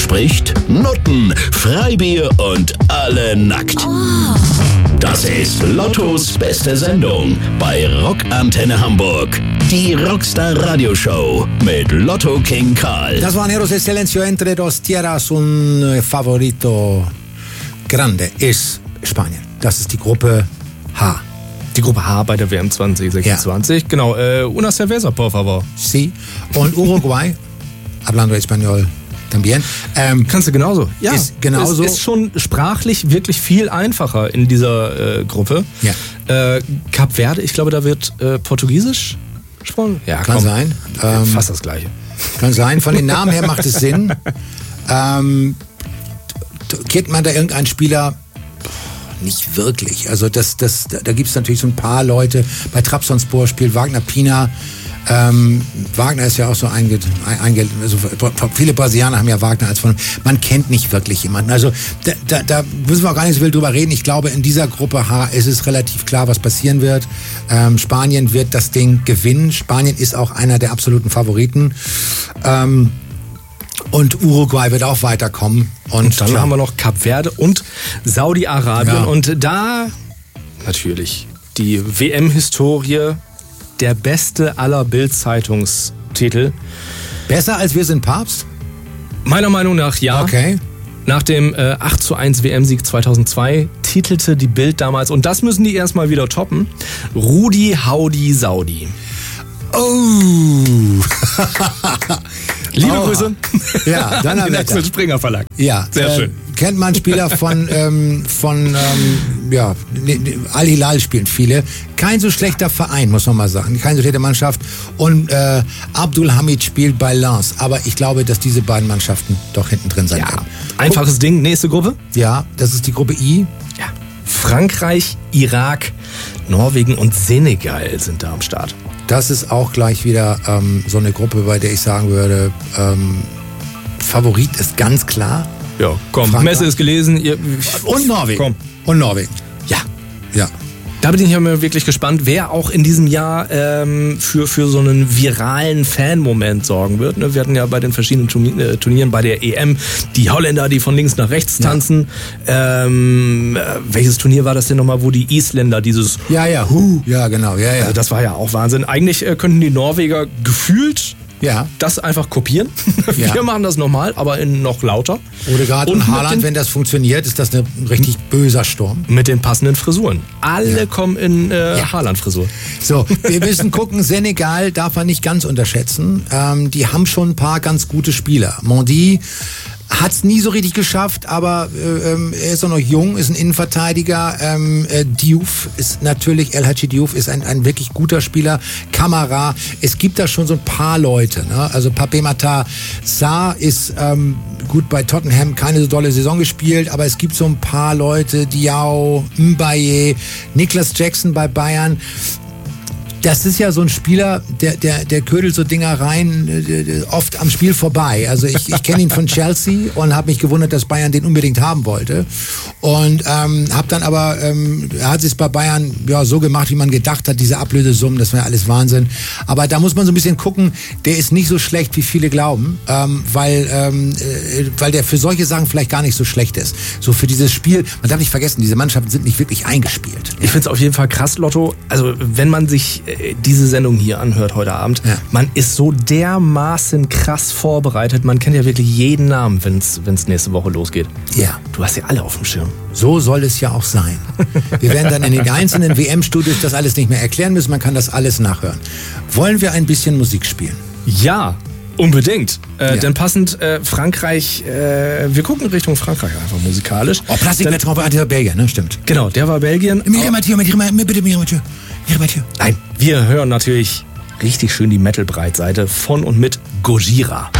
spricht Nutten, Freibier und alle nackt. Das ist Lottos beste Sendung bei Rockantenne Hamburg. Die Rockstar Radio Show mit Lotto King Karl. Das war Neros Excellencio entre dos tierras, un favorito grande ist Spanien. Das ist die Gruppe H. Die Gruppe H bei der WM 2026. Ja. Genau, una cerveza, por favor. Sí. Und Uruguay, hablando español también. Kannst du genauso. Ja, ist genauso. Es ist schon sprachlich wirklich viel einfacher in dieser Gruppe. Ja. Kap Verde, ich glaube, da wird Portugiesisch gesprochen. Ja, kann sein. Fast das Gleiche. Kann sein. Von den Namen her macht es Sinn. Kennt man da irgendeinen Spieler? Nicht wirklich. Also da gibt es natürlich so ein paar Leute. Bei Trabzonspor spielt Wagner Pina. Wagner ist ja auch so also viele Brasilianer haben ja Wagner als von. Man kennt nicht wirklich jemanden. Also da müssen wir auch gar nicht so viel drüber reden. Ich glaube, in dieser Gruppe H ist es relativ klar, was passieren wird. Spanien wird das Ding gewinnen. Spanien ist auch einer der absoluten Favoriten. Und Uruguay wird auch weiterkommen. Und dann haben wir noch Kap Verde und Saudi-Arabien. Ja. Und da natürlich die WM-Historie, der beste aller Bild-Zeitungstitel. Besser als Wir sind Papst? Meiner Meinung nach ja. Okay. Nach dem 8:1 WM-Sieg 2002 titelte die Bild damals, und das müssen die erstmal wieder toppen, Rudi Haudi Saudi. Oh! Liebe Grüße. Ja, dann am Axel Springer Verlag. Ja, sehr schön. Kennt man Spieler von Al-Hilal spielen viele. Kein so schlechter Verein, muss man mal sagen. Keine so schlechte Mannschaft. Und Abdul Hamid spielt bei Lens. Aber ich glaube, dass diese beiden Mannschaften doch hinten drin sein werden. Einfaches Ding. Nächste Gruppe? Ja, das ist die Gruppe I. Ja. Frankreich, Irak, Norwegen und Senegal sind da am Start. Das ist auch gleich wieder so eine Gruppe, bei der ich sagen würde, Favorit ist ganz klar. Ja, komm, Frankreich. Messe ist gelesen. Und Norwegen. Komm. Und Norwegen. Ja. Ja. Da bin ich ja mal wirklich gespannt, wer auch in diesem Jahr für so einen viralen Fan-Moment sorgen wird. Ne? Wir hatten ja bei den verschiedenen Turnieren bei der EM die Holländer, die von links nach rechts tanzen. Ja. Welches Turnier war das denn nochmal, wo die Isländer dieses Ja, genau. Ja. Also das war ja auch Wahnsinn. Eigentlich könnten die Norweger gefühlt das einfach kopieren. Wir machen das normal, aber in noch lauter. Oder gerade in Haaland, wenn das funktioniert, ist das ein richtig böser Sturm. Mit den passenden Frisuren. Alle kommen in Haaland-Frisur. So, wir müssen gucken, Senegal darf man nicht ganz unterschätzen. Die haben schon ein paar ganz gute Spieler. Mondi hat es nie so richtig geschafft, aber er ist auch noch jung, ist ein Innenverteidiger. Diouf ist natürlich, El Hadji Diouf ist ein wirklich guter Spieler. Kamara, es gibt da schon so ein paar Leute. Ne? Also Pape Matar Sarr ist gut bei Tottenham, keine so dolle Saison gespielt, aber es gibt so ein paar Leute, Diao, Mbaye, Niklas Jackson bei Bayern. Das ist ja so ein Spieler, der ködelt so Dinger rein, oft am Spiel vorbei. Also ich kenne ihn von Chelsea und habe mich gewundert, dass Bayern den unbedingt haben wollte. Und habe dann aber, er hat es bei Bayern so gemacht, wie man gedacht hat, diese Ablösesummen, das war ja alles Wahnsinn. Aber da muss man so ein bisschen gucken, der ist nicht so schlecht, wie viele glauben, weil der für solche Sachen vielleicht gar nicht so schlecht ist. So für dieses Spiel, man darf nicht vergessen, diese Mannschaften sind nicht wirklich eingespielt. Ich finde es auf jeden Fall krass, Lotto. Also wenn man sich diese Sendung hier anhört heute Abend, man ist so dermaßen krass vorbereitet. Man kennt ja wirklich jeden Namen, wenn es nächste Woche losgeht. Ja. Du hast ja alle auf dem Schirm. So soll es ja auch sein. Wir werden dann in den einzelnen WM-Studios das alles nicht mehr erklären müssen. Man kann das alles nachhören. Wollen wir ein bisschen Musik spielen? Ja, unbedingt. Denn passend Frankreich, wir gucken Richtung Frankreich einfach musikalisch. Oh, Plastikbeton war der Belgier, ne? Stimmt. Genau, der war Belgien. Nein, wir hören natürlich richtig schön die Metal-Breitseite von und mit Gojira.